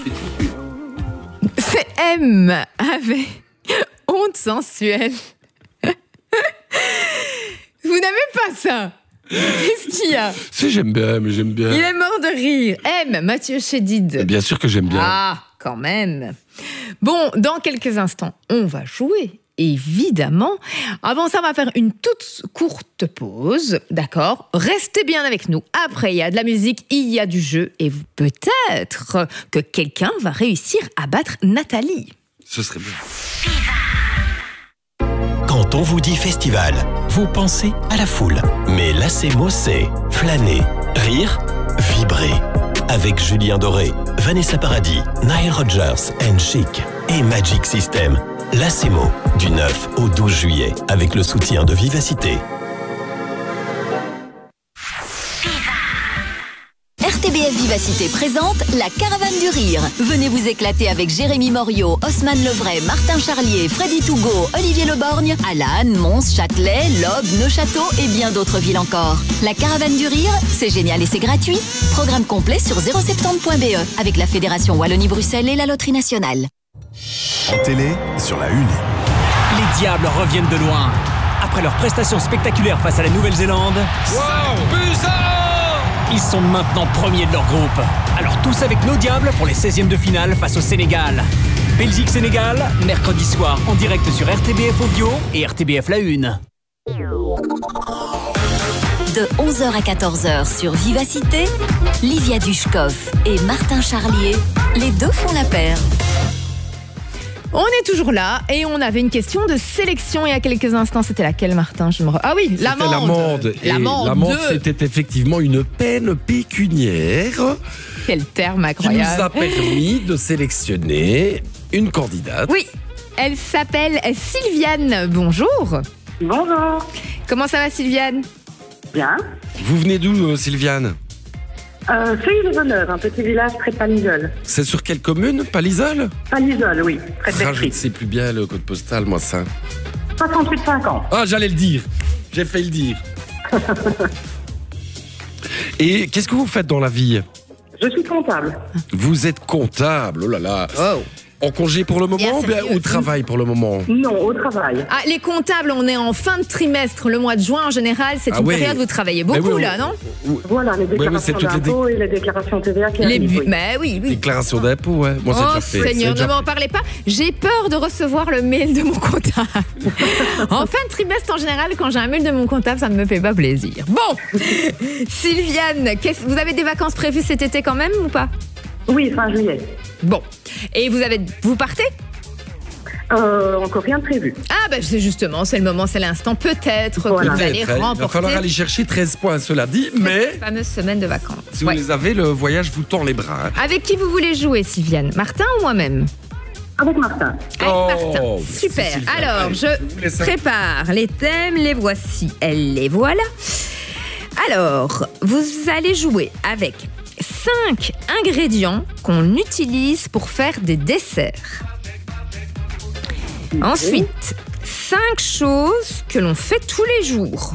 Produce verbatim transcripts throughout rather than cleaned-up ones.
C'est M avec honte sensuelle. Vous n'aimez pas ça? Qu'est-ce qu'il y a? Si, j'aime bien, mais j'aime bien. Il est mort de rire. M, Mathieu Chédid. Bien sûr que j'aime bien. Ah, quand même. Bon, dans quelques instants, on va jouer. Évidemment. Avant ça, on va faire une toute courte pause, d'accord? Restez bien avec nous. Après, il y a de la musique, il y a du jeu, et peut-être que quelqu'un va réussir à battre Nathalie. Ce serait bien. Quand on vous dit festival, vous pensez à la foule. Mais l'Acemo, c'est flâner, rire, vibrer. Avec Julien Doré, Vanessa Paradis, Nile Rodgers and Chic et Magic System. L'Acemo, du neuf au douze juillet, avec le soutien de Vivacité. R T B F Vivacité présente la Caravane du Rire. Venez vous éclater avec Jérémy Morio, Haussmann Levray, Martin Charlier, Freddy Tougo, Olivier Leborgne, Alan, Mons, Châtelet, Lobe, Neuchâteau et bien d'autres villes encore. La Caravane du Rire, c'est génial et c'est gratuit. Programme complet sur zéro septante point b e avec la Fédération Wallonie-Bruxelles et la Loterie Nationale. En télé, sur la une. Les Diables reviennent de loin. Après leur prestation spectaculaire face à la Nouvelle-Zélande, Wow, ils sont maintenant premiers de leur groupe. Alors tous avec nos Diables pour les seizièmes de finale face au Sénégal. Belgique-Sénégal, mercredi soir en direct sur R T B F Audio et R T B F La Une. De onze heures à quatorze heures sur Vivacité, Livia Dushkov et Martin Charlier, les deux font la paire. On est toujours là et on avait une question de sélection il y a quelques instants. C'était laquelle, Martin? Je me re... Ah oui, l'amende. C'était l'amende. Et L'amende, l'amende, de... c'était effectivement une peine pécuniaire. Quel terme Qui incroyable. nous a permis de sélectionner une candidate. Oui, elle s'appelle Sylviane. Bonjour. Bonjour. Comment ça va, Sylviane? Bien. Vous venez d'où, euh, Sylviane? Euh, Feuilly-les-Honneurs, un petit village près de Palisol. C'est sur quelle commune? Palisol? Palisol, oui, près de Ah, je ne Bertry. sais plus bien le code postal, moi, ça. soixante-huit cinquante. Ah, j'allais le dire. J'ai failli le dire. Et qu'est-ce que vous faites dans la vie? Je suis comptable. Vous êtes comptable, oh là là. Oh. En congé pour le moment Bien ou bien sérieux. au travail pour le moment? Non, au travail. Ah, les comptables, on est en fin de trimestre. Le mois de juin, en général, c'est Ah une ouais. période où vous travaillez Mais beaucoup, oui, là, oui. non? Voilà, les oui, c'est déclarations toutes les dé- d'impôts et les déclarations T V A qui Les arrivent. buts. oui. Mais oui, oui. Déclaration d'impôt, ouais. Moi, c'est Oh déjà fait. c'est Seigneur, déjà ne m'en fait. parlez pas. J'ai peur de recevoir le mail de mon comptable. En fin de trimestre, en général, quand j'ai un mail de mon comptable, ça ne me fait pas plaisir. Bon, Sylviane, qu'est-ce- vous avez des vacances prévues cet été quand même ou pas? Oui, fin juillet. Bon, et vous avez, vous partez? Euh, encore rien de prévu. Ah ben c'est justement, c'est le moment, c'est l'instant. Peut-être Voilà. que vous allez Peut-être, hein. Il va remporter falloir aller chercher treize points, cela dit, mais cette fameuse semaine de vacances. si Ouais. vous les avez, le voyage vous tend les bras. hein. Avec qui vous voulez jouer, Sylviane? Martin ou moi-même? Avec Martin. Avec Oh, Martin. merci, Super. Sylviane. Alors, Allez, je je vous laisse un- prépare les thèmes, les voici, elles les voilà. Alors, vous allez jouer avec cinq ingrédients qu'on utilise pour faire des desserts. Ensuite, cinq choses que l'on fait tous les jours.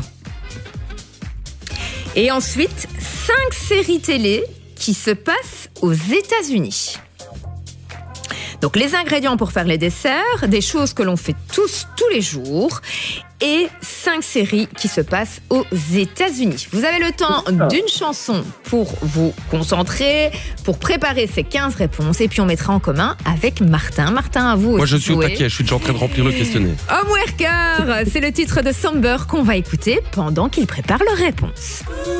Et ensuite, cinq séries télé qui se passent aux États-Unis. Donc les ingrédients pour faire les desserts, des choses que l'on fait tous, tous les jours, et cinq séries qui se passent aux États-Unis. Vous avez le temps d'une chanson pour vous concentrer, pour préparer ces quinze réponses, et puis on mettra en commun avec Martin. Martin, à vous aussi. Moi, je suis au jouer. taquet, je suis déjà en train de remplir le questionnaire. Homeworker, c'est le titre de Somber qu'on va écouter pendant qu'il prépare leur réponse.